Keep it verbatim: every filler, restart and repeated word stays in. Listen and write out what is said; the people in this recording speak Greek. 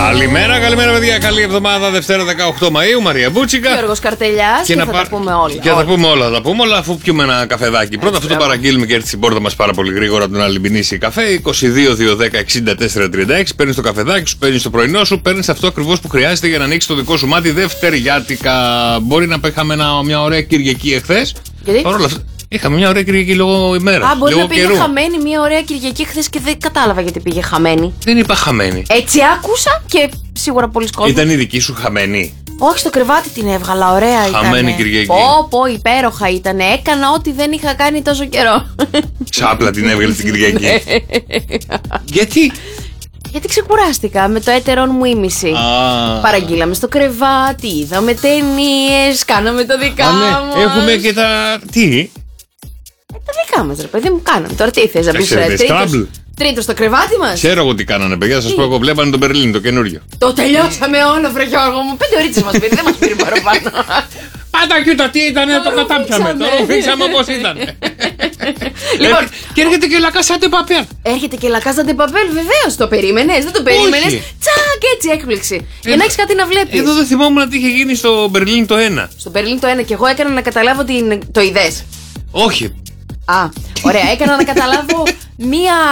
Καλημέρα, καλημέρα, παιδιά. Καλή εβδομάδα, Δευτέρα δεκαοκτώ Μαΐου. Μαρία Μπούτσικα. Γιώργος Καρτελιάς. Και, και θα πα... τα πούμε όλα. Και θα τα πούμε όλα. Θα τα πούμε όλα αφού πιούμε ένα καφεδάκι. Πρώτα αυτό το παραγγείλουμε και έρθει στην πόρτα μας πάρα πολύ γρήγορα από τον Αλυμπινήσι καφέ. είκοσι δύο δύο δέκα εξήντα τέσσερα τριάντα έξι. Παίρνει το καφεδάκι σου, παίρνει το πρωινό σου, παίρνει αυτό ακριβώς που χρειάζεται για να ανοίξει το δικό σου μάτι δευτεριάτικα. Μπορεί να είχαμε μια ωραία Κυριακή εχθές. Παρόλα αυτά. Είχαμε μια ωραία Κυριακή λόγω ημέρα. Α, μπορεί λόγω να πήγε καιρού. χαμένη μια ωραία Κυριακή χθες και δεν κατάλαβα γιατί πήγε χαμένη. Δεν είπα χαμένη. Έτσι άκουσα και σίγουρα πολλοί κόσμοι. Ήταν η δική σου χαμένη. Όχι, στο κρεβάτι την έβγαλα, ωραία ήταν. Χαμένη Κυριακή. Πω, πω, υπέροχα ήταν. Έκανα ό,τι δεν είχα κάνει τόσο καιρό. Ξάπλα την έβγαλε την Κυριακή. Γιατί? Γιατί ξεκουράστηκα με το έτερον μου ήμιση. Ah. Παραγγείλαμε στο κρεβάτι, είδαμε ταινίες, κάναμε τα δικά Α, ναι. μας. Έχουμε και τα. Τι? Ε, τα δικά μας, ρε παιδί μου, κάναμε. Τώρα τι θες να πεις, ρε, τρίτος, τρίτος στο κρεβάτι μας. Ξέρω εγώ τι κάνανε, παιδιά. Σας πω, εγώ βλέπανε τον Μπερλίν, το καινούριο. Το τελειώσαμε όλο, βρε Γιώργο μου. Πέντε ωρίτσες μας πήρε, δεν μας πήρε παραπάνω. Πάντα κοίτα τι ήταν, το κατάψαμε. Το ρουφήξαμε όπως ήταν. Λοιπόν, και έρχεται και λακάσα de Papel. Έρχεται και λακάζα de Papel, βεβαίως. Το περίμενες, δεν το περίμενες. Τσακ, έτσι έκπληξη. Για να έχεις κάτι να βλέπεις. Εδώ δεν θυμόμουν τι είχε γίνει στο Μπερλίν το ένα. Στο Μπερλίν το ένα και εγώ έκανα να καταλάβω την... το είδες. Όχι. Α, ωραία, έκανα να καταλάβω μία